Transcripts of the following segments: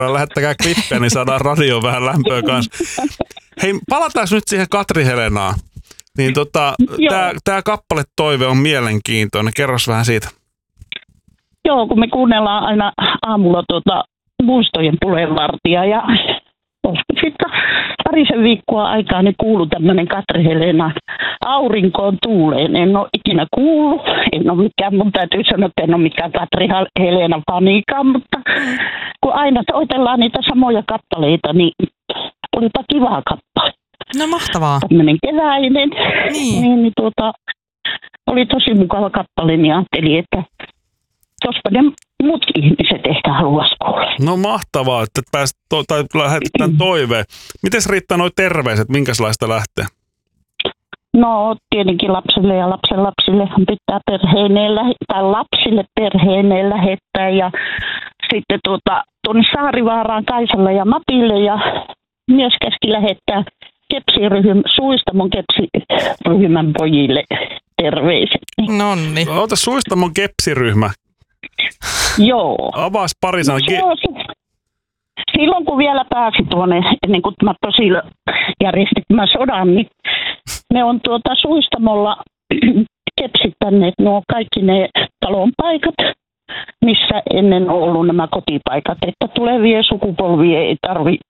Lähettäkää klippejä, niin saadaan radioon vähän lämpöä kanssa. Hei, palataan nyt siihen Katri Helenaan. Niin tää kappale Toive on mielenkiintoinen. Kerros vähän siitä. Joo, kun me kuunnellaan aina aamulla muistojen puheenvartia ja sitten parisen viikkoa aikaa niin kuului tämmöinen Katri Helena Aurinkoon tuuleen. En ole ikinä kuullut, mun täytyy sanoa, että en ole mikään Katri Helena fanikaan, mutta kun aina soitellaan niitä samoja kappaleita, niin olipa kivaa kappale. No mahtavaa. Tämmöinen keväinen, niin oli tosi mukava kappale, niin ajattelin, että jospa ne muutkin ihmiset ehkä haluaisi kuulla. No mahtavaa, että lähetetään toiveen. Miten Riitta noi terveiset, minkälaista lähtee? No tietenkin lapsille ja lapsenlapsillehan pitää lapsille perheineen lähettää ja sitten tuonne Saarivaaraan Kaisalle ja Matille ja myös käski lähettää Suistamon kepsiryhmän pojille terveiset. Nonni. Ota Suistamon kepsiryhmä. Joo. Avaas pari sanaa. Silloin kun vielä pääsi tuonne, ennen kuin mä tosiaan järjestin tämän sodan, niin ne on Suistamolla kepsittäneet kaikki ne talon paikat, missä ennen on ollut nämä kotipaikat, että tulevien sukupolvien ei tarvitse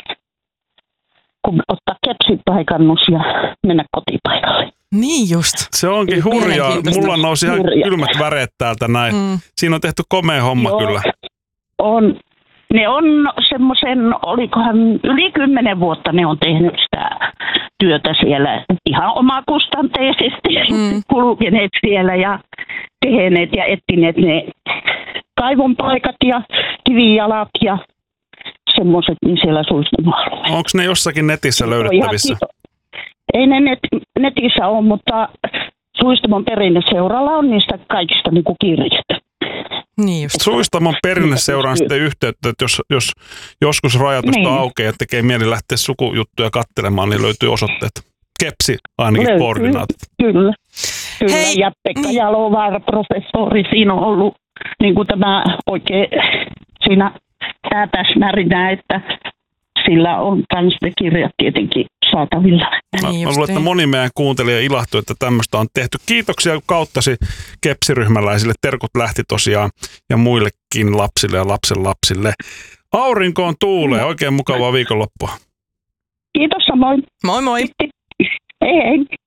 ottaa kepsipaikannus ja mennä kotipaikalle. Niin just. Se onkin hurjaa. Mulla nousi ihan kylmät väreet täältä näin. Siinä on tehty komea homma. Joo, kyllä. On. Ne on semmoisen, olikohan yli 10 vuotta ne on tehnyt sitä työtä siellä ihan omakustanteisesti kulkeneet siellä ja tehneet ja etsineet ne kaivon paikat ja kivijalat ja semmoiset niin siellä Suistamolla. Onko ne jossakin netissä löydettävissä? Ei ne netissä ole, mutta Suistamon perinneseuralla on niistä kaikista niinku kirjat. Niin just. Suistamon perinneseuraan sitten yhteyttä, että jos joskus rajatusta aukeaa ja tekee mieli lähteä sukujuttuja katselemaan, niin löytyy osoitteet. Kepsi ainakin koordinaatit. Kyllä. Hei, ja Pekka Jalovaara, professori, siinä on ollut niin kuin tämä oikein siinä täsmärinä, että sillä on myös ne kirjat tietenkin saatavilla. Mä luulen, että moni meidän kuuntelija ilahtui, että tämmöistä on tehty. Kiitoksia kauttasi kepsiryhmäläisille. Terkut lähti tosiaan ja muillekin lapsille ja lapsenlapsille. Aurinkoon tuulee. Oikein mukavaa viikonloppua. Kiitos samoin. Moi moi. Hei hei.